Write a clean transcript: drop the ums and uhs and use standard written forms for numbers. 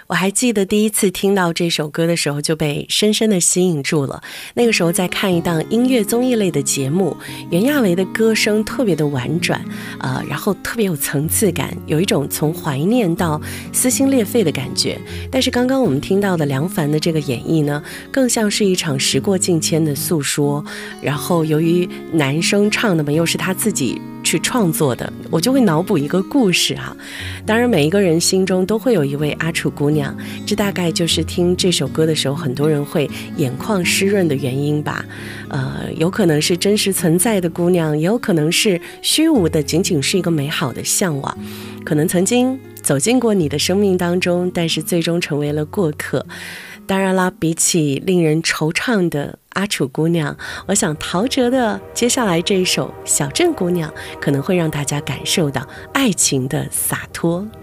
我还记得第一次听到这首歌的时候就被深深的吸引住了。那个时候在看一档音乐综艺类的节目，袁娅维的歌声特别的婉转，然后特别有层次感，有一种从怀念到撕心裂肺的感觉。但是刚刚我们听到的梁凡的这个演绎呢，更像是一场时过境迁的诉说。然后由于男生唱的嘛，又是他自己去创作的，我就会脑补一个故事哈。当然每一个人心中都会有一位阿楚姑娘，这大概就是听这首歌的时候很多人会眼眶湿润的原因吧。有可能是真实存在的姑娘，也有可能是虚无的，仅仅是一个美好的向往，可能曾经走进过你的生命当中，但是最终成为了过客。当然啦，比起令人惆怅的阿楚姑娘，我想陶喆的接下来这一首小镇姑娘可能会让大家感受到爱情的洒脱。